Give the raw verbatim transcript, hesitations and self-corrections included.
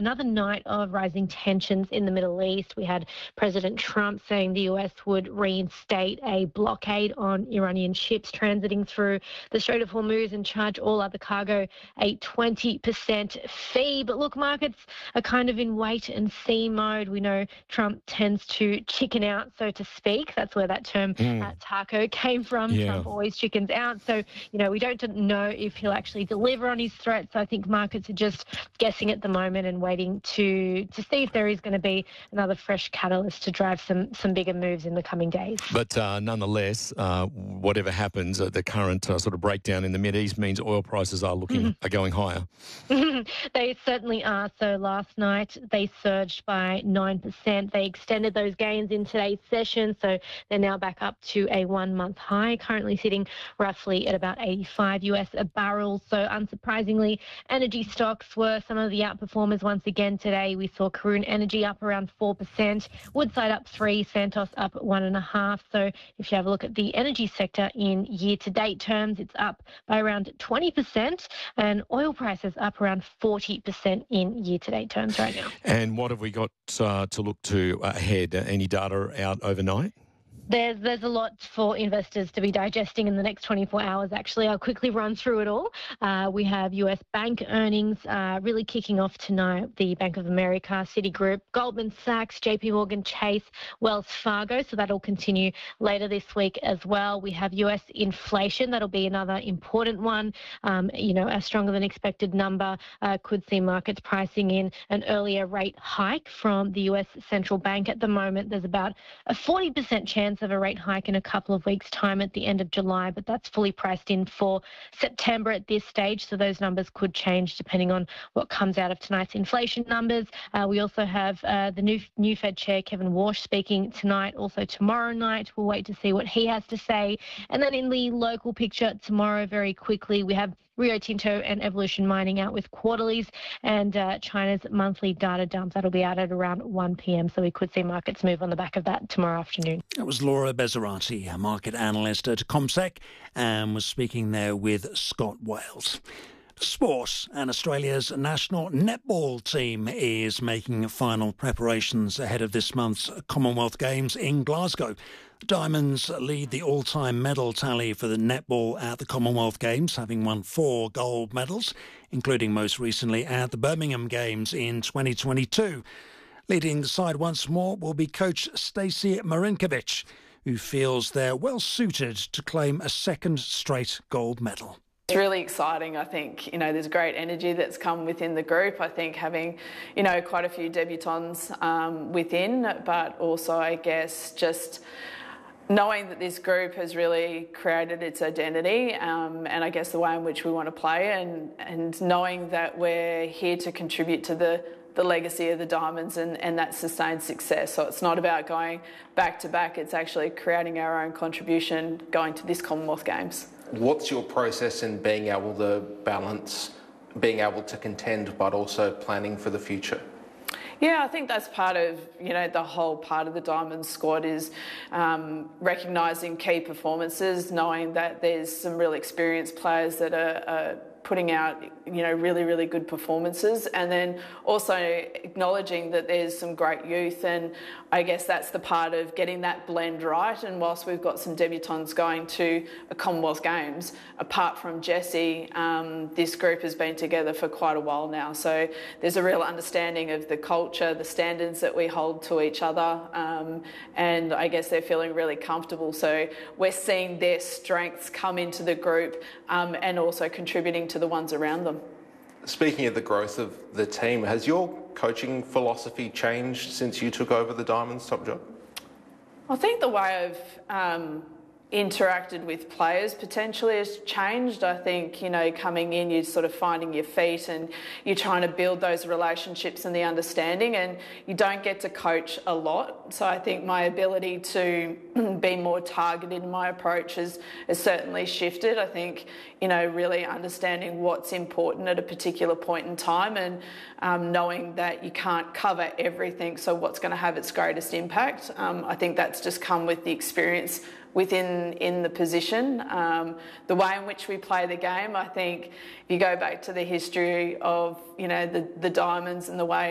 another night of rising tensions in the Middle East. We had President Trump saying the U S would reinstate a blockade on Iranian ships transiting through the Strait of Hormuz and charge all other cargo a twenty percent fee. But look, markets are kind of in wait and see mode. We know Trump tends to chicken out, so to speak. That's where that term mm. uh, taco came from. Yeah. Trump always chickens out. So, you know, we don't know if he'll actually deliver on his threats. I think markets are just guessing at the moment and waiting to to see if there is going to be another fresh catalyst to drive some some bigger moves in the coming days. But uh, nonetheless, uh, whatever happens, uh, the current uh, sort of breakdown in the Mid East means oil prices are looking mm-hmm. are going higher. They certainly are. So last night they surged by nine percent. They extended those gains in today's session, so they're now back up to a one-month high, currently sitting roughly at about eighty-five U S a barrel. So unsurprisingly, energy stocks were some of the outperformers once again today. We saw Karoon Energy up around four percent, Woodside up three, Santos up one and a half. So if you have a look at the energy sector in year-to-date terms, it's up by around twenty percent, and oil prices up around forty percent in year-to-date terms right now. And what have we got uh, to look to ahead? Any data out overnight? There's there's a lot for investors to be digesting in the next twenty-four hours, actually. I'll quickly run through it all. Uh, we have U S bank earnings uh, really kicking off tonight. The Bank of America, Citigroup, Goldman Sachs, J P Morgan Chase, Wells Fargo. So that'll continue later this week as well. We have U S inflation. That'll be another important one. Um, you know, a stronger than expected number uh, could see markets pricing in an earlier rate hike from the U S central bank. At the moment, there's about a forty percent chance of a rate hike in a couple of weeks' time at the end of July, but that's fully priced in for September at this stage, so those numbers could change depending on what comes out of tonight's inflation numbers. Uh, we also have uh, the new, new Fed Chair, Kevin Warsh, speaking tonight, also tomorrow night. We'll wait to see what he has to say. And then in the local picture tomorrow, very quickly, we have Rio Tinto and Evolution Mining out with quarterlies, and uh, China's monthly data dump. That'll be out at around one p.m, so we could see markets move on the back of that tomorrow afternoon. That was Laura Bezerati, a market analyst at CommSec, and was speaking there with Scott Wales. Sport, and Australia's national netball team is making final preparations ahead of this month's Commonwealth Games in Glasgow. The Diamonds lead the all-time medal tally for the netball at the Commonwealth Games, having won four gold medals, including most recently at the Birmingham Games in twenty twenty-two. Leading the side once more will be coach Stacey Marinkovic, who feels they're well suited to claim a second straight gold medal. It's really exciting. I think, you know, there's great energy that's come within the group. I think having, you know, quite a few debutants um, within, but also, I guess, just knowing that this group has really created its identity um, and I guess the way in which we want to play, and, and knowing that we're here to contribute to the the legacy of the Diamonds and, and that sustained success. So it's not about going back to back, it's actually creating our own contribution going to this Commonwealth Games. What's your process in being able to balance being able to contend but also planning for the future? Yeah, I think that's part of, you know, the whole part of the Diamonds squad is um, recognising key performances, knowing that there's some real experienced players that are, are putting out, you know, really, really good performances, and then also acknowledging that there's some great youth, and I guess that's the part of getting that blend right. And whilst we've got some debutants going to a Commonwealth Games, apart from Jessie, um, this group has been together for quite a while now. So there's a real understanding of the culture, the standards that we hold to each other, um, and I guess they're feeling really comfortable. So we're seeing their strengths come into the group um, and also contributing to the ones around them. Speaking of the growth of the team, has your coaching philosophy changed since you took over the Diamonds top job? I think the way I've um, interacted with players potentially has changed. I think, you know, coming in, you're sort of finding your feet and you're trying to build those relationships and the understanding, and you don't get to coach a lot. So I think my ability to be more targeted in my approach has, has certainly shifted. I think, you know, really understanding what's important at a particular point in time, and um, knowing that you can't cover everything, so what's going to have its greatest impact. Um, I think that's just come with the experience within in the position. Um, the way in which we play the game, I think if you go back to the history of, you know, the, the Diamonds and the way